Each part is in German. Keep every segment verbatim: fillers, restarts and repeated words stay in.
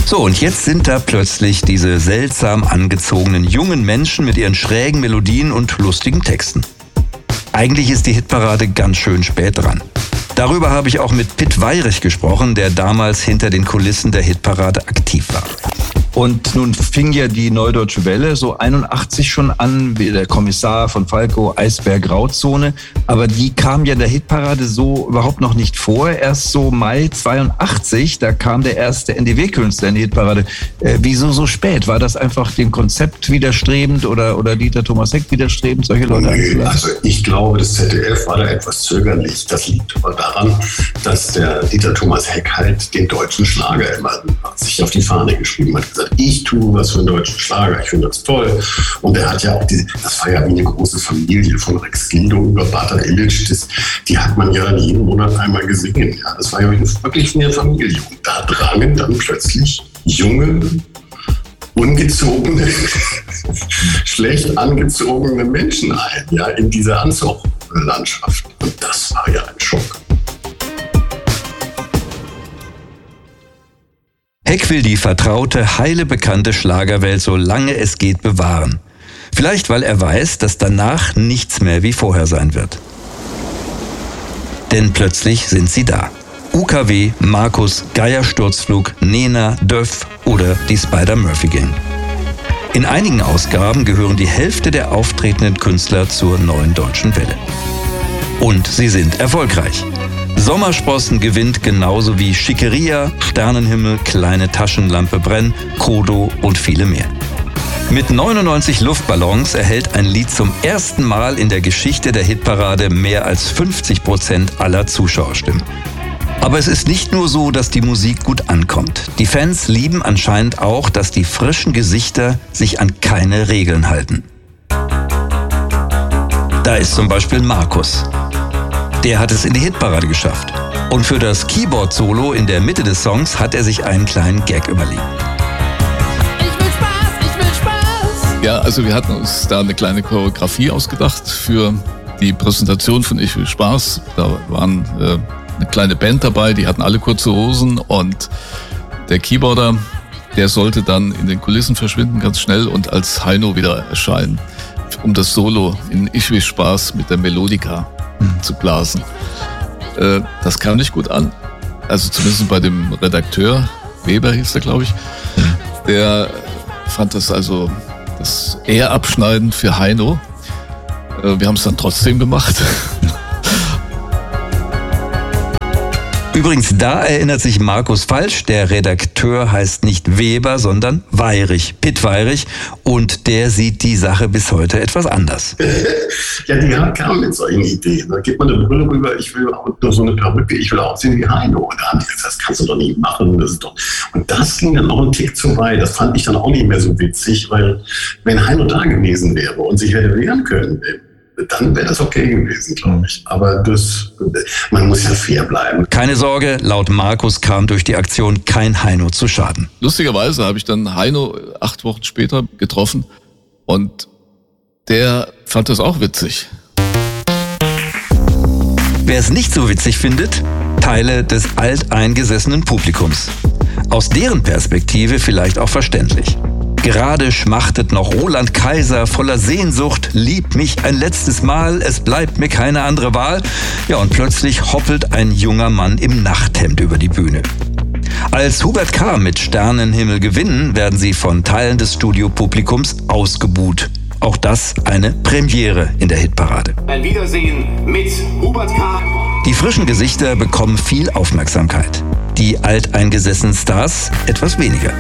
So, und jetzt sind da plötzlich diese seltsam angezogenen jungen Menschen mit ihren schrägen Melodien und lustigen Texten. Eigentlich ist die Hitparade ganz schön spät dran. Darüber habe ich auch mit Pitt Weyrich gesprochen, der damals hinter den Kulissen der Hitparade aktiv war. Und nun fing ja die Neudeutsche Welle so einundachtzig schon an, wie der Kommissar von Falco, Eisbär Grauzone. Aber die kam ja in der Hitparade so überhaupt noch nicht vor. Erst so Mai zweiundachtzig, da kam der erste N D W-Künstler in die Hitparade. Äh, wieso so spät? War das einfach dem Konzept widerstrebend oder, oder Dieter Thomas Heck widerstrebend, solche Leute? Nee, also ich glaube, das Z D F war da etwas zögerlich. Das liegt aber daran, dass der Dieter Thomas Heck halt den deutschen Schlager immer sich auf die Fahne geschrieben hat. Gesagt, ich tue was für einen deutschen Schlager, ich finde das toll. Und er hat ja auch diese, das war ja wie eine große Familie, von Rex Gildo über Bata Illich, das, die hat man ja jeden Monat einmal gesehen. Ja, das war ja wirklich eine Familie. Und da drangen dann plötzlich junge, ungezogene, schlecht angezogene Menschen ein, ja, in diese Anzuglandschaft. Und das war ja ein Schock. Heck will die vertraute, heile bekannte Schlagerwelt so lange es geht bewahren. Vielleicht, weil er weiß, dass danach nichts mehr wie vorher sein wird. Denn plötzlich sind sie da. U K W, Markus, Geiersturzflug, Nena, Döff oder die Spider-Murphy-Gang. In einigen Ausgaben gehören die Hälfte der auftretenden Künstler zur Neuen Deutschen Welle. Und sie sind erfolgreich. Sommersprossen gewinnt genauso wie Schickeria, Sternenhimmel, Kleine Taschenlampe Brenn, Kodo und viele mehr. Mit neunundneunzig Luftballons erhält ein Lied zum ersten Mal in der Geschichte der Hitparade mehr als fünfzig Prozent aller Zuschauerstimmen. Aber es ist nicht nur so, dass die Musik gut ankommt. Die Fans lieben anscheinend auch, dass die frischen Gesichter sich an keine Regeln halten. Da ist zum Beispiel Markus. Der hat es in die Hitparade geschafft. Und für das Keyboard-Solo in der Mitte des Songs hat er sich einen kleinen Gag überlegt. Ich will Spaß, ich will Spaß. Ja, also wir hatten uns da eine kleine Choreografie ausgedacht für die Präsentation von Ich will Spaß. Da waren äh, eine kleine Band dabei, die hatten alle kurze Hosen und der Keyboarder, der sollte dann in den Kulissen verschwinden ganz schnell und als Heino wieder erscheinen, um das Solo in Ich will Spaß mit der Melodika zu blasen. Äh, das kam nicht gut an. Also zumindest bei dem Redakteur, Weber hieß der, glaube ich, der fand das also das eher abschneidend für Heino. Äh, wir haben es dann trotzdem gemacht. Übrigens, da erinnert sich Markus falsch. Der Redakteur heißt nicht Weber, sondern Weyrich, Pitt Weyrich. Und der sieht die Sache bis heute etwas anders. Ja, die kamen mit solchen Ideen. Da gibt man eine Brille rüber, ich will auch nur so eine Perücke, ich will aussehen wie Heino. Und da haben die gesagt, das kannst du doch nicht machen. Das ist doch... Und das ging dann auch einen Tick zu weit. Das fand ich dann auch nicht mehr so witzig, weil wenn Heino da gewesen wäre und sich hätte wehren können, dann wäre das okay gewesen, glaube ich. Aber das, man muss ja fair bleiben. Keine Sorge, laut Markus kam durch die Aktion kein Heino zu Schaden. Lustigerweise habe ich dann Heino acht Wochen später getroffen und der fand das auch witzig. Wer es nicht so witzig findet, Teile des alteingesessenen Publikums. Aus deren Perspektive vielleicht auch verständlich. Gerade schmachtet noch Roland Kaiser voller Sehnsucht, lieb mich ein letztes Mal, es bleibt mir keine andere Wahl. Ja, und plötzlich hoppelt ein junger Mann im Nachthemd über die Bühne. Als Hubert K. mit Sternenhimmel gewinnen, werden sie von Teilen des Studiopublikums ausgebuht. Auch das eine Premiere in der Hitparade. Ein Wiedersehen mit Hubert K. Die frischen Gesichter bekommen viel Aufmerksamkeit. Die alteingesessenen Stars etwas weniger.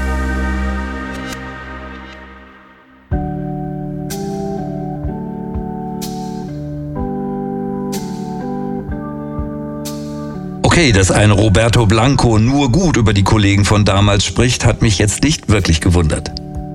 Okay, dass ein Roberto Blanco nur gut über die Kollegen von damals spricht, hat mich jetzt nicht wirklich gewundert.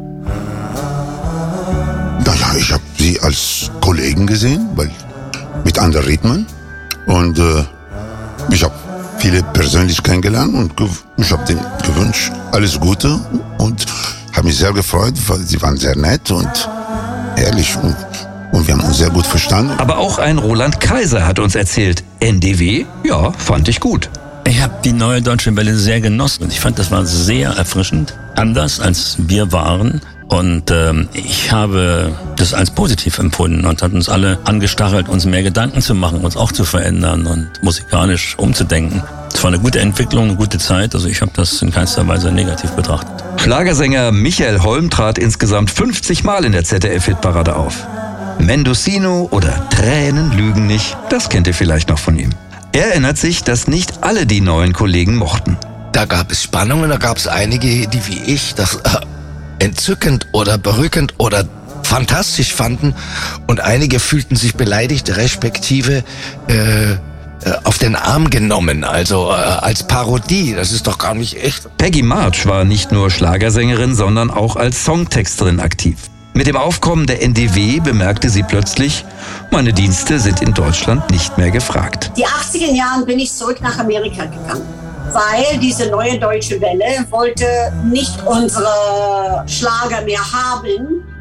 Naja, ich habe sie als Kollegen gesehen, weil mit anderen Rhythmen. Und äh, ich habe viele persönlich kennengelernt und ge- ich habe denen gewünscht, alles Gute. Und habe mich sehr gefreut, weil sie waren sehr nett und ehrlich. Und, und wir haben uns sehr gut verstanden. Aber auch ein Roland Kaiser hat uns erzählt, N D W, ja, fand ich gut. Ich habe die Neue Deutsche Welle sehr genossen. Ich fand, das war sehr erfrischend, anders als wir waren. Und ähm, ich habe das als positiv empfunden und hat uns alle angestachelt, uns mehr Gedanken zu machen, uns auch zu verändern und musikalisch umzudenken. Es war eine gute Entwicklung, eine gute Zeit. Also ich habe das in keinster Weise negativ betrachtet. Schlagersänger Michael Holm trat insgesamt fünfzig Mal in der Z D F-Hitparade auf. Mendocino oder Tränen lügen nicht, das kennt ihr vielleicht noch von ihm. Er erinnert sich, dass nicht alle die neuen Kollegen mochten. Da gab es Spannungen, da gab es einige, die wie ich das äh, entzückend oder berückend oder fantastisch fanden und einige fühlten sich beleidigt, respektive äh, auf den Arm genommen, also äh, als Parodie. Das ist doch gar nicht echt. Peggy March war nicht nur Schlagersängerin, sondern auch als Songtexterin aktiv. Mit dem Aufkommen der N D W bemerkte sie plötzlich, meine Dienste sind in Deutschland nicht mehr gefragt. Die achtziger Jahren bin ich zurück nach Amerika gegangen, weil diese Neue Deutsche Welle wollte nicht unsere Schlager mehr haben.